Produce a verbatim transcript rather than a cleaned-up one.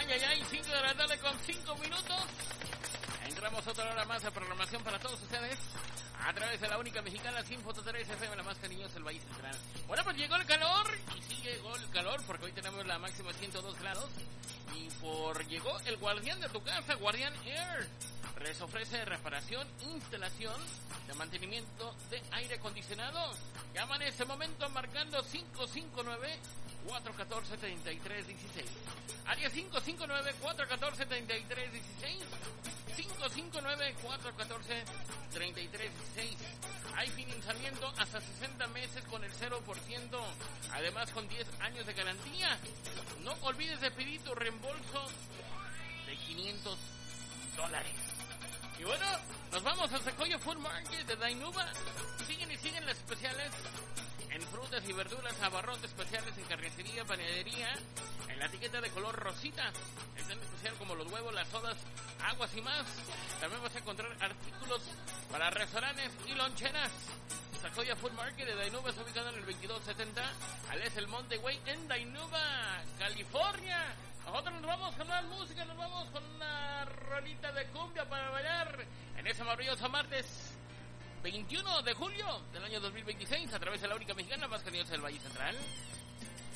ay, ay, ay, cinco de la tarde con cinco minutos. Entramos otra hora más de programación para todos ustedes a través de la única mexicana cien punto tres F M, la más cariñosa del Valle Central. Bueno, pues llegó el calor y sí llegó el calor porque hoy tenemos la máxima ciento dos grados. Y por llegó el guardián de tu casa, Guardián Air. Les ofrece reparación, instalación de mantenimiento de aire acondicionado. Llama en este momento marcando cinco cinco nueve, cuatro uno cuatro, tres tres uno seis. Área cinco cinco nueve, cuatro uno cuatro, tres tres uno seis. cinco cinco nueve, cuatro uno cuatro, tres tres uno seis. Hay financiamiento hasta sesenta meses con el cero por ciento. Además con diez años de garantía. No olvides de pedir tu reembolso de quinientos dólares. Y bueno, nos vamos al Sequoia Food Market de Dainuba. Siguen y siguen las especiales en frutas y verduras, abarrotes especiales en carnicería, panadería, en la etiqueta de color rosita. Es en especial como los huevos, las sodas, aguas y más. También vas a encontrar artículos para restaurantes y loncheras. Sequoia Food Market de Dainuba está ubicado en el veintidós setenta al este del Monte Way en Dainuba, California. Nosotros nos vamos con más música, nos vamos con una rolita de cumbia para bailar en ese maravilloso martes veintiuno de julio del año dos mil veintiséis a través de la única mexicana más cariñosa del Valle Central.